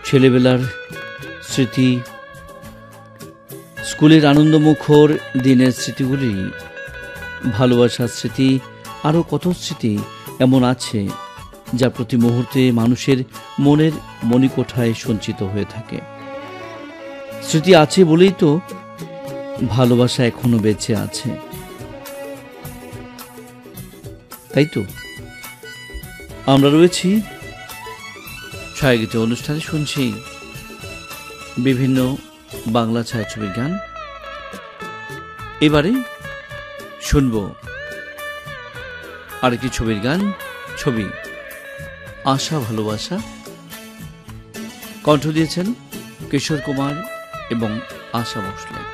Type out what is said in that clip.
ছেলেবেলার স্মৃতি, স্কুলের আনন্দমুখর দিনের স্মৃতিগুলি, ভালোবাসার স্মৃতি, আরও কত স্মৃতি এমন আছে যা প্রতি মুহূর্তে মানুষের মনের মণিকোঠায় সঞ্চিত হয়ে থাকে। স্মৃতি আছে বলেই তো ভালোবাসা এখনো বেঁচে আছে, তাই তো? আমরা রয়েছি ছায়াগীত অনুষ্ঠানে, শুনছি বিভিন্ন বাংলা ছায়াছবির গান। এবারে শুনব আরেকটি ছবির গান, ছবি আশা ভালোবাসা। কণ্ঠ দিয়েছেন কিশোর কুমার এবং আশা ভোসলে।